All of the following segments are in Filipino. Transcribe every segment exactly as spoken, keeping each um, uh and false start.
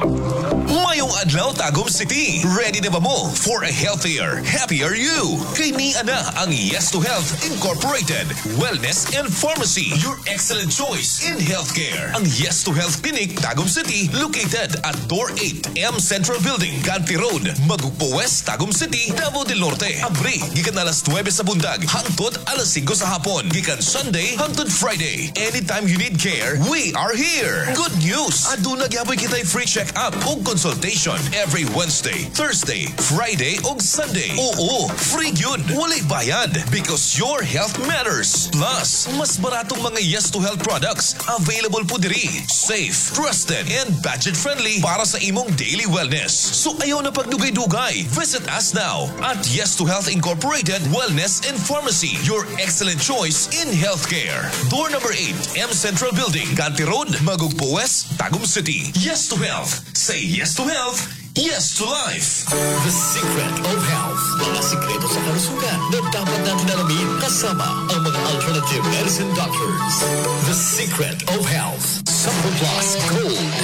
Mayong adlaw Tagum City. Ready na ba mo for a healthier, happier you? Kay ni Ana ang Yes to Health Incorporated Wellness and Pharmacy. Your excellent choice in healthcare. Ang Yes to Health Clinic Tagum City located at Door eight M Central Building, Ganti Road, Magugpo West, Tagum City, Davao del Norte. Abri gikan alas nuwebe sa bundag hangtod alas singko sa hapon. Gikan Sunday hangtod Friday. Anytime you need care, we are here. Good news! Aduna gyaboy kitay free check-up o consultation every Wednesday, Thursday, Friday o Sunday. Oo, free yun. Walay bayad because your health matters. Plus, mas baratong mga Yes to Health products available po diri. Safe, trusted, and budget-friendly para sa imong daily wellness. So ayaw na pagdugay-dugay. Visit us now at Yes to Health Incorporated Wellness and Pharmacy. Your excellent choice in healthcare. Door number eight, M Central Building, Ganti Road, Magugpo West, Tagum City. Yes to Health. Say yes to health. Yes to life. The secret of health. Mga sikreto sa kalusugan na dapat natin alamin kasama ang mga alternative medicine doctors. The secret of health. Supple Plus Gold.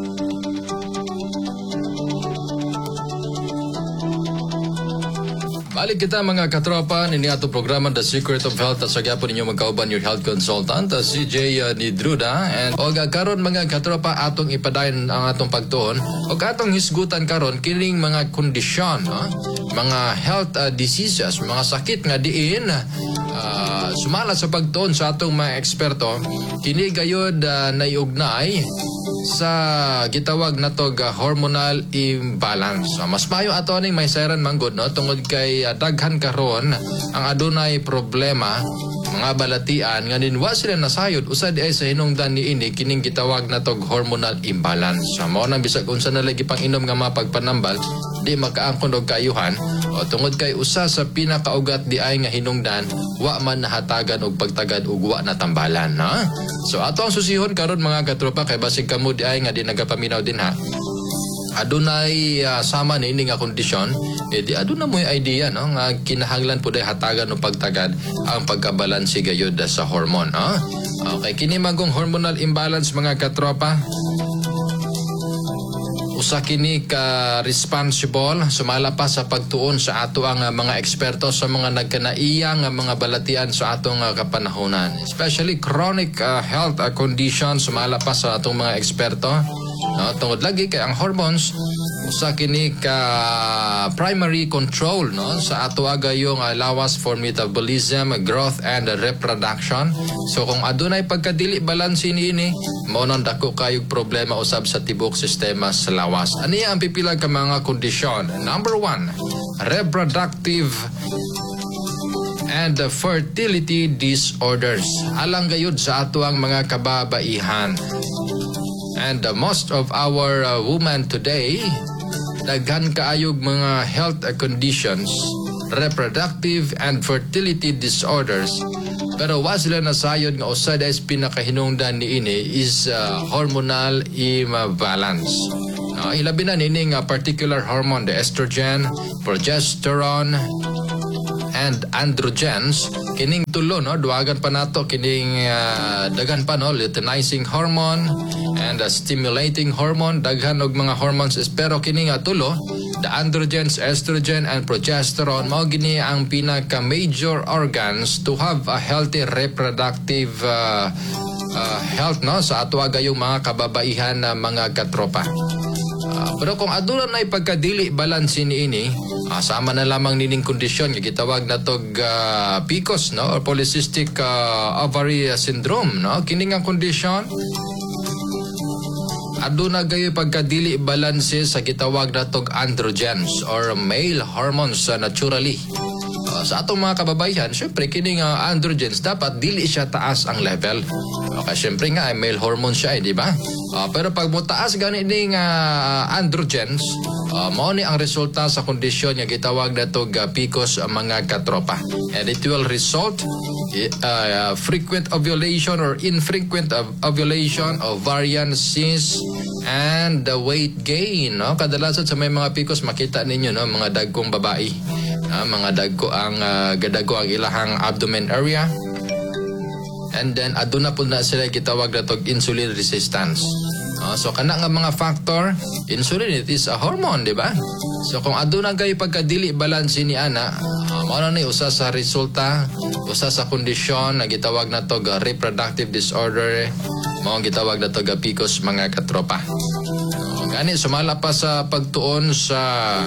Balik kita mga katropa nini ato programa The Secret of Health at sagya po ninyo magkauban your health consultant uh, C J uh, Nidruda and o karon mga katropa atong ipadayon ang atong pagtuon o atong hisgutan karon kining mga kondisyon no? Mga health uh, diseases mga sakit nga diin uh, sumala sa pagtuon sa atong mga eksperto kini gayud uh, naiugnay sa gitawag na to uh, hormonal imbalance. So, mas mayo ato ning may sayran manggod no tungod kay uh, daghan karon ang adunay problema mga balatian nga dinwa sila nasayod usad ay sa hinungdan niini kining gitawag na to hormonal imbalance. So, mao nang bisag unsa na lagi pang inom nga mapagpanambal di makaangkon og kaayuhan o tungod kay usa sa pinakaugat di ay nga hinungdan wa man nahatagan og pagtagad ug wa na tambalan na. So ato ang susihon karon mga katropa kay basig kamo di ay nga di nagapaminaw din ha. Adunay uh, sama ni ini nga kondisyon eh di aduna mo'y idea no nga kinahanglan pud ay hatagan og pagtagad ang pagkabalanse gayud sa hormone no? Okay, kini magong hormonal imbalance mga katropa usa kini ka responsible sumala pa sa pagtuon sa ato ang uh, mga eksperto sa mga nagkanaiya nga mga balatian sa atong uh, kapanahonan especially chronic uh, health uh, conditions sumala pa sa atong mga eksperto no tungod lagi kay ang hormones usa kini ka primary control no sa ato aga yung uh, lawas for metabolism, growth and uh, reproduction. So kung adunay pagkadili balanse niini mao nang dako kayog problema usab sa tibok sistema sa lawas. Ani ang pipila ka mga kondisyon? Number one, reproductive and uh, fertility disorders. Alang gayud sa ato ang mga kababaihan. And uh, most of our uh, women today daghan kaayog mga health uh, conditions, reproductive and fertility disorders. Pero wa sila nasayod nga usad is pinakahinungdan niini is uh, hormonal imbalance. Uh, ilabi na nining uh, particular hormone, the estrogen, progesterone, and androgens. Kining tulo no duagan pa nato kining uh, daghan pa no luteinizing hormone and uh, stimulating hormone daghan og mga hormones pero kining uh, tulo the androgens, estrogen and progesterone mao gini ang pinaka major organs to have a healthy reproductive uh, uh, health no sa ato gayong mga kababaihan na mga katropa. Uh, pero kung aduna na ipagkadili balanse niini uh, sama na lamang nining kondisyon nga gitawag na tog uh, P C O S no or polycystic uh, ovary syndrome no kini nga kondisyon aduna gayo pagkadili balanse sa gitawag na tog androgens or male hormones uh, naturally. Uh, sa atong mga kababaihan, syempre kining uh, androgens dapat dili siya taas ang level. Okay, syempre nga male hormone siya, eh, di ba? Uh, pero pag mo taas gani ning uh, androgens, uh, mao ni ang resulta sa kondisyon nga gitawag na tog uh, P C O S uh, mga katropa. And it will result uh, frequent ovulation or infrequent ov ovulation, ovarian cysts, and the weight gain. No? Kadalasan sa may mga P C O S makita ninyo no mga dagkong babae. Uh, mga dagko ang uh, gadago ang ilahang abdomen area. And then aduna po na sila gitawag na tog insulin resistance. Uh, so kana nga mga factor, insulin it is a hormone, di ba? So kung aduna gay pagkadili balanse ni ana, uh, mao na ni usa sa resulta, usa sa kondisyon na gitawag na to ga reproductive disorder, mao ang gitawag na to ga P C O S mga katropa. Uh, gani sumala pa sa pagtuon sa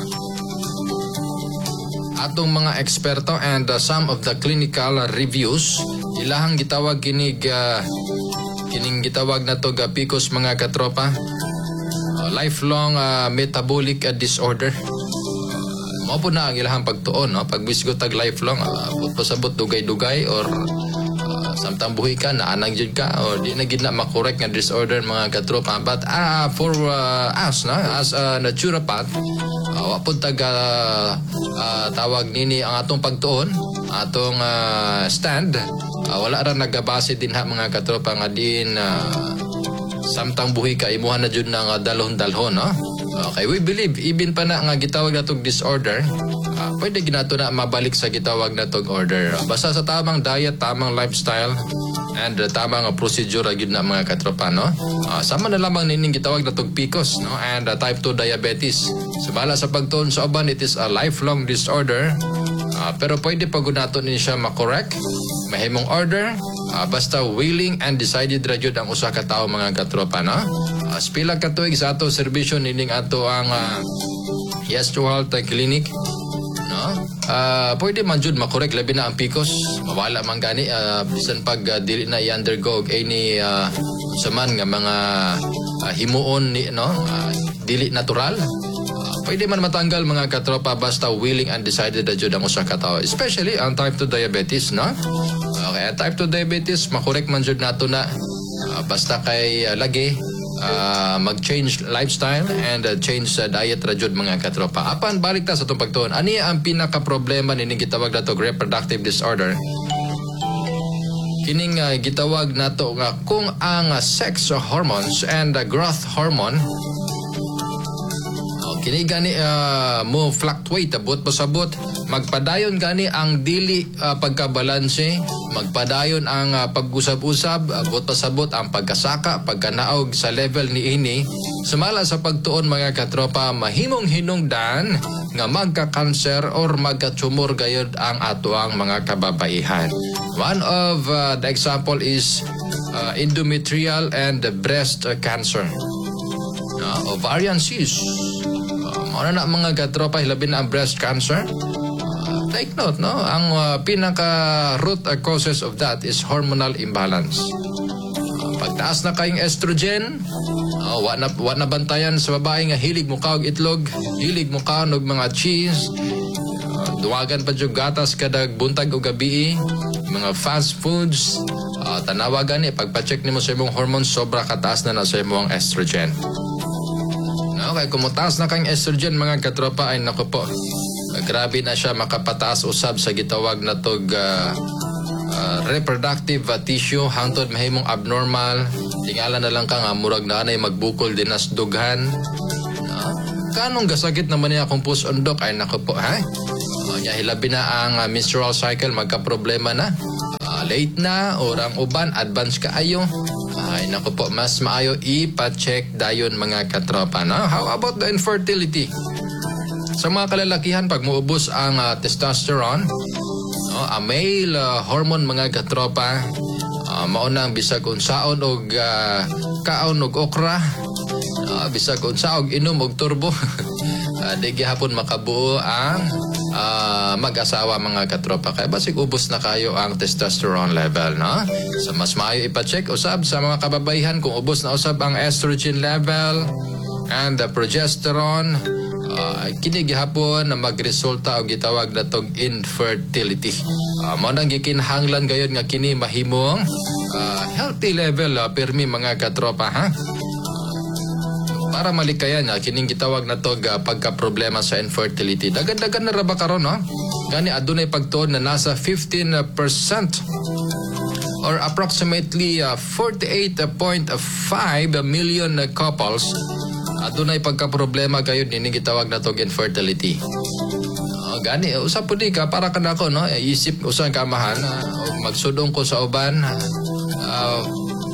atong mga eksperto and uh, some of the clinical reviews, ilahang gitawag kinig uh, kining gitawag na to ga P C O S mga katropa, uh, lifelong uh, metabolic uh, disorder. Uh, mao po na ang ilahang pagtuon, no? Pagbisgo tag lifelong, uh, pasabot dugay-dugay or uh, samtang buhi ka na anang jud ka or di na gid na makorek nga disorder mga katropa. But uh, for uh, us, no? As a naturopath, uh, wa pud tag uh, uh, tawag nini ang atong pagtuon, atong uh, stand. Uh, wala ra nagabase din ha mga katropa nga din uh, samtang buhi ka imuha na jud na nga dalhon-dalhon, no? Okay, we believe even pa na nga gitawag natong disorder, uh, pwede ginato na mabalik sa gitawag natong order. Basta sa tamang diet, tamang lifestyle, and uh, tamang uh, procedure agad na mga katropa, no? Uh, sama na lamang nining gitawag natong P C O S, no? And uh, type two diabetes. Subala sa pagtuon sa uban, it is a lifelong disorder. Uh, pero pwede pagunaton ni siya makorek, mahimong order, uh, basta willing and decided ra jud ang usa ka tawo mga katropa, no? Uh, pila ka tuig sa ato serbisyo nining ato ang uh, Yes to Health Clinic, no? Uh, pwede man jud makorek labi na ang P C O S, mawala man gani uh, bisan pag uh, dili na i-undergo any uh, saman nga mga uh, himuon ni, no? Uh, dili natural. Pwede man matanggal mga katropa basta willing and decided na jud ang usa ka tawo. Especially ang type two diabetes, no? Okay, type two diabetes, makorek man jud nato na uh, basta kay uh, lagi uh, mag-change lifestyle and uh, change sa uh, diet ra jud mga katropa. Apan balik ta sa itong pagtuon. Ani ang pinaka-problema nining gitawag nato reproductive disorder? Kining uh, gitawag nato nga kung ang uh, sex hormones and uh, growth hormone kini gani uh, mo fluctuate abot pasabot, magpadayon gani ang dili uh, pagkabalanse, magpadayon ang uh, pag-usab-usab, abot pasabot ang pagkasaka, pagkanaog sa level ni ini. Sumala sa pagtuon mga katropa, mahimong hinungdan nga magka-cancer or magka-tumor gayud ang atoang mga kababaihan. One of uh, the example is uh, endometrial and breast uh, cancer, uh, ovarian cyst. Ano na mga katropa, hilabi na ang breast cancer? Uh, take note, no? Ang uh, pinaka-root uh, causes of that is hormonal imbalance. Uh, pagtaas na kayong estrogen, uh, wa na, wa na bantayan sa babae nga hilig mo kaog itlog, hilig mo kaog mga cheese, uh, duwagan pa yung gatas kadag buntag o gabi, mga fast foods, uh, tanawagan eh, pagpacheck ni mo sa imong hormones, sobra kataas na na sa imong estrogen. Okay, kung mataas na kang estrogen mga katropa ay naku po, uh, grabe na siya makapataas usab sa gitawag na tog uh, uh, reproductive uh, tissue hangtod mahimong abnormal, tingala na lang ka nga murag na anay magbukol din as dughan. Uh, kanong gasagit naman niya kung pusondok ay naku po, ha? Uh, niya hilabi na ang uh, menstrual cycle, magka-problema na. Uh, late na, orang uban, advance ka ayo. Ay, naku po, mas maayo ipa-check dayon mga katropa, no? How about the infertility? Sa mga kalalakihan, pag muubos ang uh, testosterone, no, a male uh, hormone mga katropa, uh, maunang bisag unsaon og uh, kaon og okra, uh, bisag unsaon og inom og turbo. uh, di gihapon makabuo ang uh, mag-asawa mga katropa. Kaya basig ubos na kayo ang testosterone level, no? So mas maayo ipa-check usab sa mga kababaihan kung ubos na usab ang estrogen level and the progesterone. Uh, kini gihapon na magresulta og gitawag na tog infertility. Uh, mao nang gikinahanglan gayud nga kini mahimong uh, healthy level uh, permi mga katropa, ha? Para malikayan nga kining gitawag na tog uh, pagka-problema sa infertility. Dagan-dagan na ra ba karon, no? Gani adunay pagtuon na nasa fifteen percent or approximately uh, forty-eight point five million uh, couples adunay pagka-problema gayud ni gitawag na tog infertility. Uh, gani usap pud ka para kanako, no? Isip usan ka mahan uh, magsudong ko sa uban, uh,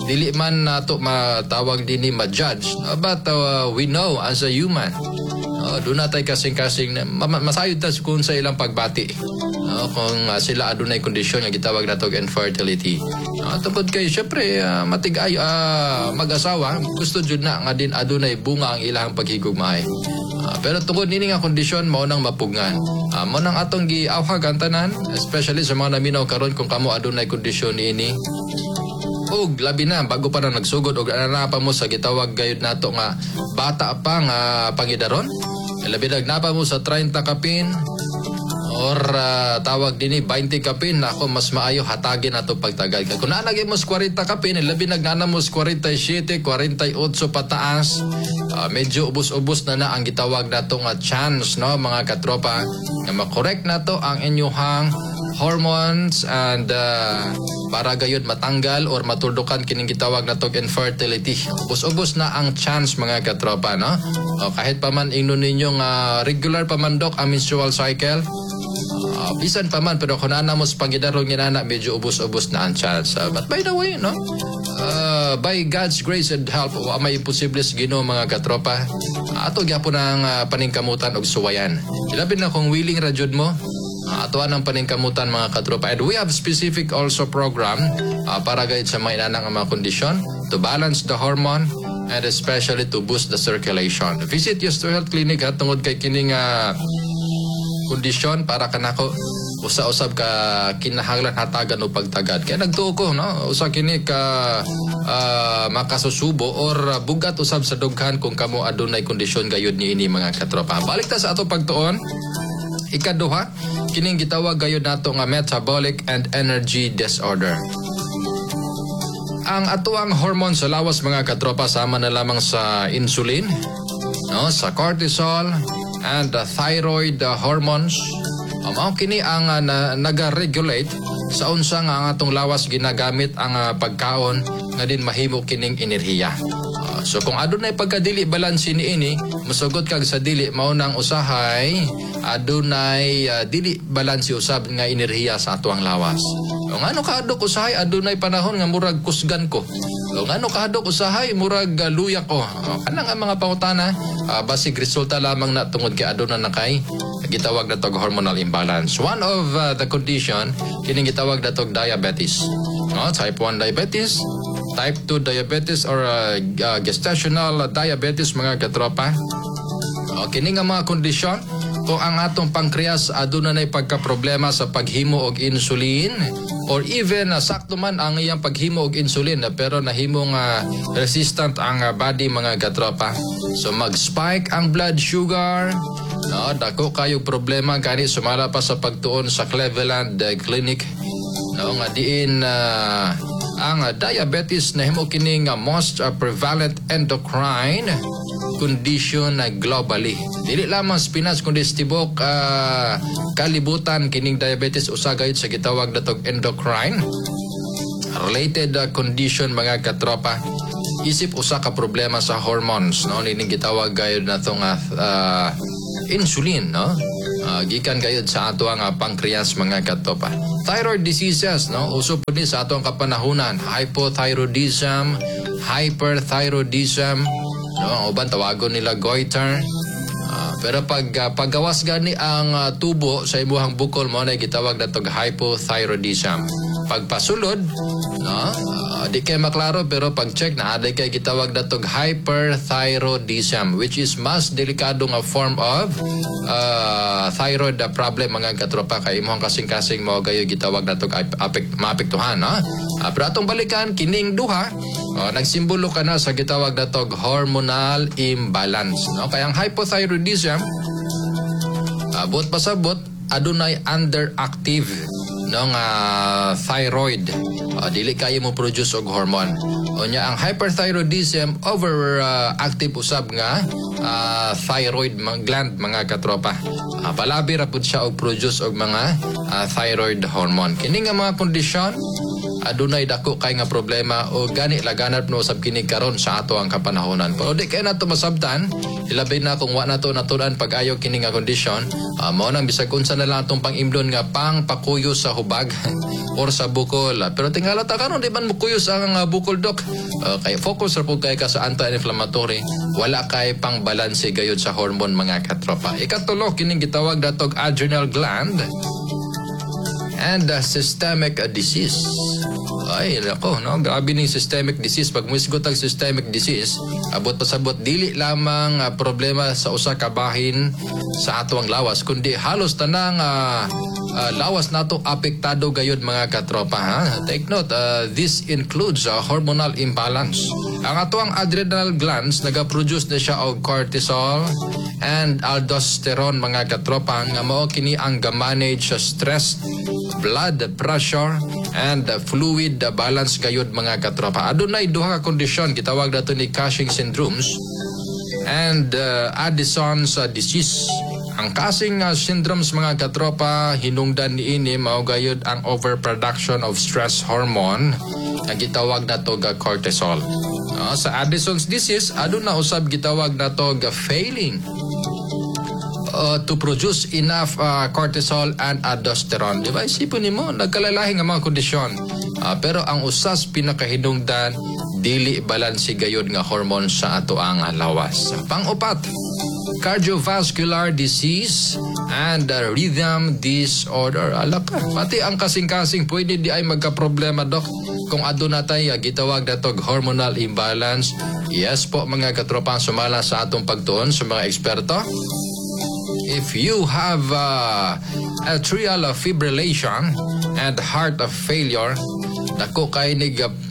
dili man nato matawag din ni ma-judge, no? But uh, we know as a human, no? Doon natay kasing-kasing na ma- masayod tas kung sa ilang pagbati, no? Kung uh, sila adunay kondisyon nga gitawag natog infertility, no? Tungkol kay syempre uh, matigay uh, mag-asawa gusto jud na nga din adunay bunga ang ilang paghigugmaay. Uh, pero tungkol nini nga kondisyon mao nang mapugngan. Uh, mo nang atong giawhag ang tanan, especially sa mga naminaw karon kung kamo adunay kondisyon niini. Og labi na bago pa na nagsugod og anapa mo sa gitawag gayud nato nga bata pa nga pangidaron. Labi nagnapa mo sa thirty kapin or uh, tawag dinhi twenty kapin, nako mas maayo hatagin nato pagtagad. Kung naanagay mo sa forty kapin, labi nagnana mo sa forty-seven, forty-eight pataas, uh, medyo ubos-ubos na na ang gitawag nato nga chance, no mga katropa, nga makorek nato ang inyuhang hormones and uh, para gayud matanggal or matuldukan kining gitawag natog infertility. Ubos-ubos na ang chance mga katropa, no? O, kahit pa man ingnon ninyong uh, regular pa man dok ang menstrual cycle, uh, bisan pa man pero kung ana mo sa pangidarong ginana medyo ubos-ubos na ang chance. Uh, but by the way, no? Uh, by God's grace and help, wa may imposible sa Ginoo mga katropa. Uh, ato gyapon ang uh, paningkamutan og suwayan. Ilabi na kung willing ra jud mo, Uh, atuan ang paningkamutan mga katropa. And we have specific also program uh, para guide sa mga inanang mga kondisyon to balance the hormone and especially to boost the circulation. Visit Yes to Health Clinic at tungod kay kining uh, kondisyon para kanako usa-usab ka kinahanglan hatagan o pagtagad. Kaya nagtuo ko, no? Usa kini ka uh, makasusubo or uh, bugat usab sa dughan kung kamo adunay kondisyon gayud niini mga katropa. Balik ta sa ato pagtuon. Ikaduha, kining gitawag gayud nato nga metabolic and energy disorder. Ang atuang hormone sa lawas mga katropa sama na lamang sa insulin, no, sa cortisol and the thyroid uh, hormones. Um, mao kini ang uh, na, naga-regulate sa unsa nga ang atong lawas ginagamit ang uh, pagkaon nga din mahimo kining enerhiya. Uh, so kung adunay pagkadili balanse niini, musugod kag sa dili mao nang usahay adunay uh, dili balanse usab nga enerhiya sa atuang lawas. Kung ano kahadok usahay adunay panahon nga murag kusgan ko. Kung ano kahadok usahay murag uh, luyak ko. Uh, kana nga mga pangutana uh, basig resulta lamang na tungod kay aduna na kay gitawag na tog hormonal imbalance. One of uh, the condition kining gitawag na tog diabetes. No, type one diabetes, type two diabetes or uh, uh, gestational diabetes mga katropa. O, kini nga mga kondisyon kung ang atong pankreas aduna nay pagka-problema sa paghimo og insulin or even uh, sakto man ang iyang paghimo og insulin uh, pero nahimong uh, resistant ang uh, body mga katropa. So mag-spike ang blood sugar. No, dako kayo problema kani sumala pa sa pagtuon sa Cleveland uh, Clinic. No, nga diin uh, ang uh, diabetes na himo kining uh, most uh, prevalent endocrine condition uh, globally. Dili lamang sa Pinas kundi sa tibok uh, kalibutan kining diabetes usa gayud sa gitawag natog endocrine related uh, condition mga katropa. Isip usa ka problema sa hormones, no, nining gitawag gayud natong uh, uh, insulin, no? Uh, gikan gayud sa ato ang uh, pancreas mga katropa. Thyroid diseases, no? Uso po ni sa ato ang kapanahunan, hypothyroidism, hyperthyroidism, no? Ang uban tawagon nila goiter. Uh, pero pag uh, paggawas gani ang uh, tubo sa imuhang bukol mo na gitawag natog hypothyroidism. Pagpasulod, no? Uh, di kay maklaro pero pag check na aday kay gitawag natog hyperthyroidism, which is mas delikado nga form of uh, thyroid problem mga katropa kay imong kasing-kasing mo gayo gitawag natog apek maapektuhan, no? Uh, pero atong balikan kining duha uh, nagsimbolo ka na sa gitawag natog hormonal imbalance, no? Kaya ang hypothyroidism uh, buot pasabot adunay underactive ng uh, thyroid. Uh, dili kayo mo produce og hormone. O nya ang hyperthyroidism overactive uh, usab nga uh, thyroid gland mga katropa. Uh, palabi ra pud siya og produce og mga uh, thyroid hormone. Kini nga mga kondisyon adunay dako kay nga problema o gani laganap no sab kini karon sa ato ang kapanahonan. Pero di kay nato masabtan, ilabi na kung wa nato natudan pag-ayo kini nga kondisyon, uh, mao nang bisag unsa na lang atong pang-imdon nga pang pakuyo sa hubag or sa bukol. Pero tingala ta karon di man mukuyos ang uh, bukol dok. Uh, kay focus ra pud kay ka sa anti-inflammatory, wala kay pang balanse gayud sa hormone mga katropa. Ikatulo kining gitawag datog adrenal gland and uh, systemic uh, disease. Ay, nako, no? Grabe ning systemic disease. Pag muisgot ang systemic disease, abot pasabot dili lamang uh, problema sa usa ka bahin sa ato ang lawas, kundi halos tanang uh, uh, lawas nato apektado gayud mga katropa. Ha? Take note, uh, this includes uh, hormonal imbalance. Ang ato ang adrenal glands nagaproduce na siya og cortisol and aldosterone mga katropa nga mao kini ang ga-manage sa stress, blood pressure and uh, fluid uh, balance gayud mga katropa. Adunay duha ka kondisyon gitawag dato ni Cushing syndromes and uh, Addison's uh, disease. Ang Cushing uh, syndromes mga katropa hinungdan niini mao gayud ang overproduction of stress hormone nga gitawag nato ga cortisol. Uh, sa Addison's disease aduna usab gitawag nato ga failing Uh, to produce enough uh, cortisol and aldosterone. Di ba? Isipin mo, nagkalalahi nga mga kondisyon. Uh, pero ang usas pinakahinungdan, dili balansi gayud nga hormone sa ato ang lawas. Pang-upat, cardiovascular disease and uh, rhythm disorder. Alaka, pati ang kasing-kasing pwede di ay magka-problema, dok. Kung aduna tayo gitawag datog hormonal imbalance. Yes po mga katropang sumala sa atong pagtuon sa mga eksperto. If you have uh, atrial fibrillation and heart failure, dako kay nig uh,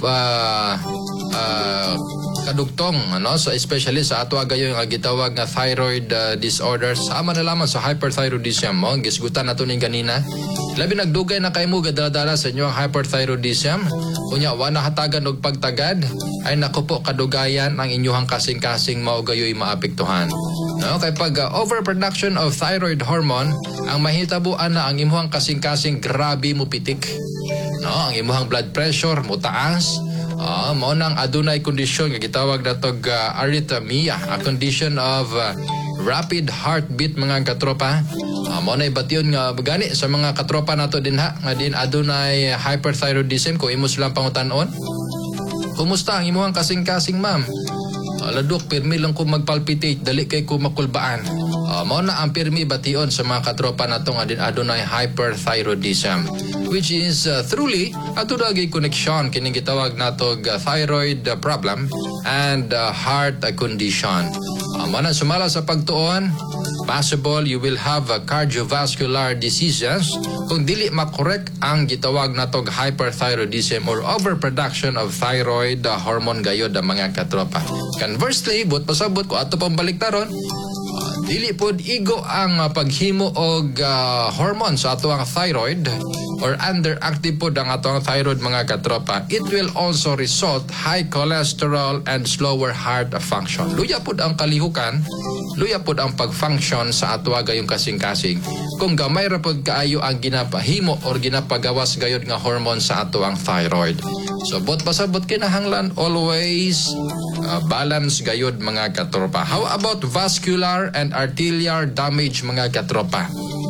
uh, kadugtong ano sa especially sa ato agayon nga gitawag nga thyroid uh, disorder, sama na lamang sa hyperthyroidism mo gisgutan nato ning ganina. Labi nagdugay na kay mo gadala sa inyo ang hyperthyroidism, unya wa na hatagan og pagtagad, ay nako po kadugayan ang inyong kasing-kasing mao gayoy maapektuhan. No, kay pag uh, overproduction of thyroid hormone, ang mahitabuan na ang imuhang kasing-kasing grabe mo pitik. No, ang imuhang blood pressure mo taas. Uh, mao nang adunay kondisyon nga gitawag natog uh, arrhythmia, a condition of uh, rapid heartbeat mga katropa. Uh, mao nay bation nga gani sa mga katropa nato din ha nga din adunay hyperthyroidism ko imo silang pangutan-on. Kumusta ang imuhang kasing-kasing ma'am? Aladok, pirmi lang ko magpalpitate, dali kay ko makulbaan. Uh, mao na ang pirmi bation sa mga katropa nato nga din adunay hyperthyroidism, which is uh, truly adunay connection kining gitawag natog uh, thyroid uh, problem and uh, heart uh, condition. Uh, mao na sumala sa pagtuon, possible you will have uh, cardiovascular diseases kung dili makorek ang gitawag natog hyperthyroidism or overproduction of thyroid uh, hormone gayod ang mga katropa. Conversely, but pasabot ko ato pang baliktaron, uh, dili pod igo ang uh, paghimo og uh, hormone sa ato ang thyroid or underactive pod ang ato ang thyroid mga katropa. It will also result high cholesterol and slower heart function. Luya pod ang kalihukan, luya pod ang pag-function sa ato gayong kasing-kasing kung gamay ra pod kaayo ang ginapahimo or ginapagawas gayud nga hormone sa ato ang thyroid. So bot pasabot kinahanglan always uh, balance gayud mga katropa. How about vascular and arterial damage mga katropa?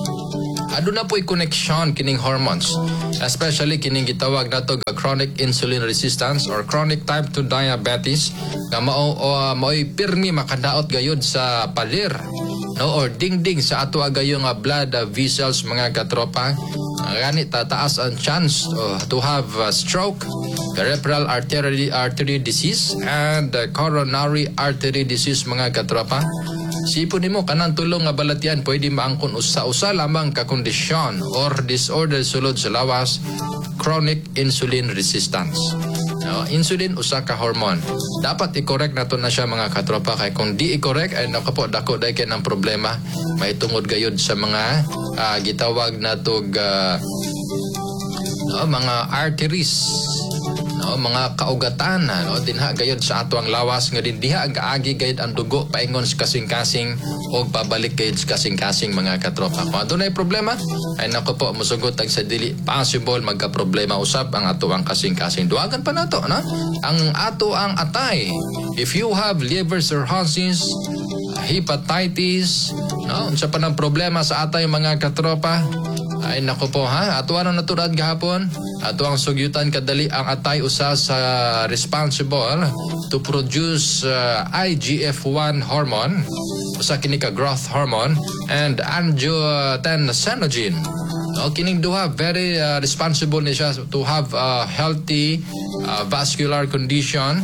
Aduna po'y connection kining hormones, especially kining gitawag nato ga chronic insulin resistance or chronic type two diabetes nga mao uh, mao'y pirmi makadaot gayud sa pader, no, or dingding sa ato agayong uh, blood uh, vessels mga katropa. Uh, gani tataas ang chance uh, to have uh, stroke, peripheral artery artery disease and uh, coronary artery disease mga katropa. Sipon nimo kanang tulong nga balatian pwede maangkon usa-usa lamang ka kondisyon or disorder sulod sa lawas, chronic insulin resistance. No, insulin usa ka hormone. Dapat i-correct nato na siya mga katropa kay kung di i-correct ay nakapo dako day kay ng problema may tungod gayud sa mga uh, gitawag natog uh, no, mga arteries. No, no, mga kaugatan no, dinha gayud sa ato ang lawas nga din diha ang kaagi gayud ang dugo paingon sa kasing-kasing o babalik gayud sa kasing-kasing mga katropa. Kung adunay problema ay nako po musugot ang sa dili possible magka-problema usab ang ato ang kasing-kasing. Duagan pa nato no? Ang ato ang atay. If you have liver cirrhosis, hepatitis, no, unsa pa ng problema sa atay mga katropa, ay nako po ha, ato ano naturad gahapon, ato ang sugyutan kadali ang atay usa sa responsible to produce uh, I G F one hormone, usa kini ka growth hormone, and angiotensinogen. No, kining duha very uh, responsible ni siya to have a healthy uh, vascular condition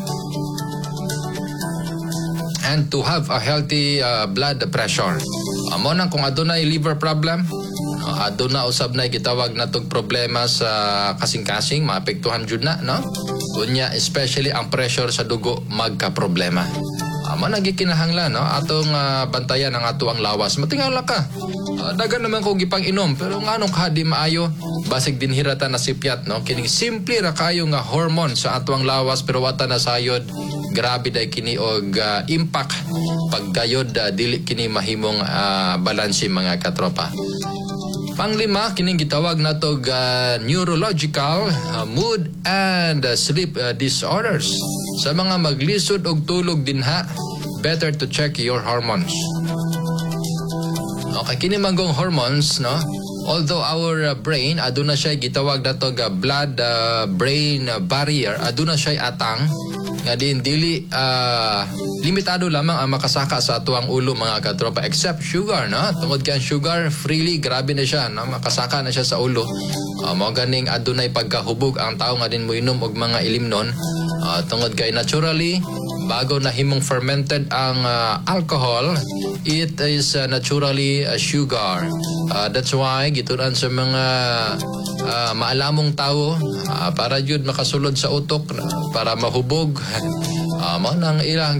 and to have a healthy uh, blood pressure. Amo nang kung adunay liver problem, no, aduna usab na gitawag natog problema sa kasing-kasing, maapektuhan jud na, no? Unya especially ang pressure sa dugo magka-problema. Amo na gikinahanglan, no? Atong uh, bantayan ang ato ang lawas. Matingala ka. Uh, dagan naman ko gipang inom pero nganong ka di maayo basig dinhirata na sipyat, no? Kining simple ra kayo nga hormone sa ato ang lawas pero wata na sayod. Grabe day kini og uh, impact paggayod uh, dili kini mahimong uh, balanse mga katropa. Panglima, kining gitawag natog uh, neurological, uh, mood and uh, sleep uh, disorders. Sa mga maglisod og tulog dinha, better to check your hormones. Okay, kini manggong hormones, no? Although our uh, brain aduna siya gitawag natog uh, blood uh, brain uh, barrier, aduna siya atang nga din dili uh, limitado lamang ang makasaka sa atuang ulo mga katropa except sugar, no? Tungod kay ang sugar freely grabe na siya, no? Makasaka na siya sa ulo. Uh, mao ganing adunay pagkahubog ang tao nga din moinom og mga ilimnon. Uh, tungod kay naturally bago na himong fermented ang uh, alcohol, it is uh, naturally uh, sugar. Uh, that's why gitunan sa mga uh, maalamong tao uh, para jud makasulod sa utok para mahubog. Uh, mao nang ilang